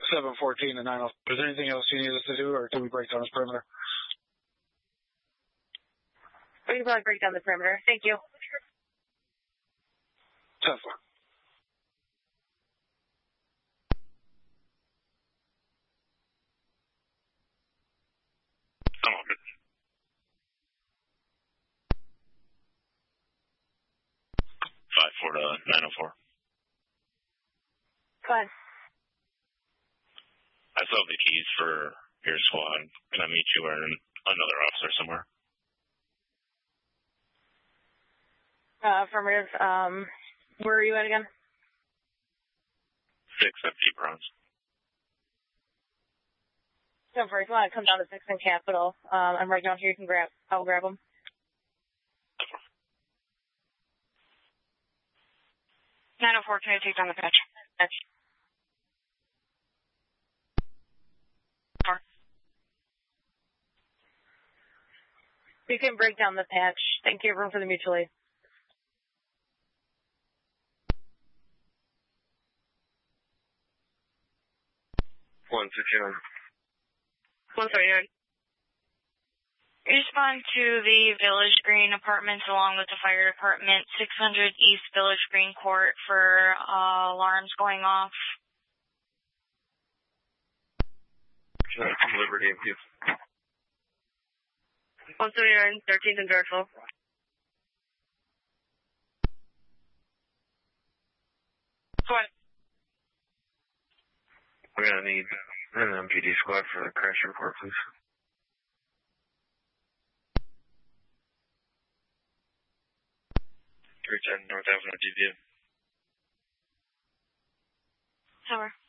714 to 90. Is there anything else you need us to do, or can we break down this perimeter? We can probably break down the perimeter. Thank you. 10-4. I'm on it. 5-4 to 904. Go ahead. I still have the keys for your squad. Can I meet you or another officer somewhere? Affirmative. Where are you at again? 6 empty bronze. Don't worry, if you want to come down to 6 in Capitol, I'm right down here. You can I'll grab them. 904, can I take down the patch? You can break down the patch. Thank you, everyone, for the mutual aid. One 139. Respond to the Village Green Apartments along with the fire department, 600 East Village Green Court for alarms going off. Liberty, thank you. 139, 13th and Drexel. Go ahead. We're going to need an MPD squad for the crash report, please. 310 North Avenue, DVU. Tower.